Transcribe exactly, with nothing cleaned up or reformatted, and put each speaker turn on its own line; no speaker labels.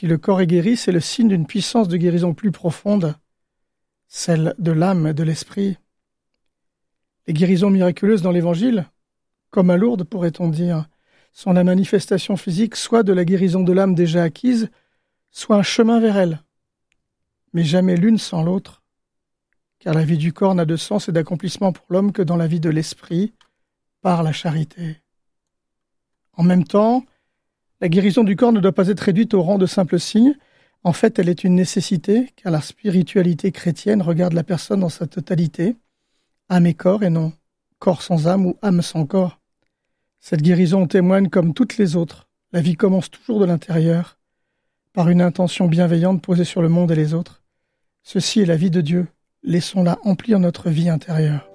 Si le corps est guéri, c'est le signe d'une puissance de guérison plus profonde, celle de l'âme et de l'esprit. Les guérisons miraculeuses dans l'Évangile, comme à Lourdes pourrait-on dire, sont la manifestation physique soit de la guérison de l'âme déjà acquise, soit un chemin vers elle, mais jamais l'une sans l'autre, car la vie du corps n'a de sens et d'accomplissement pour l'homme que dans la vie de l'esprit, par la charité. En même temps, la guérison du corps ne doit pas être réduite au rang de simple signe. En fait, elle est une nécessité, car la spiritualité chrétienne regarde la personne dans sa totalité, âme et corps, et non corps sans âme ou âme sans corps. Cette guérison témoigne comme toutes les autres. La vie commence toujours de l'intérieur, par une intention bienveillante posée sur le monde et les autres. Ceci est la vie de Dieu. Laissons-la emplir notre vie intérieure.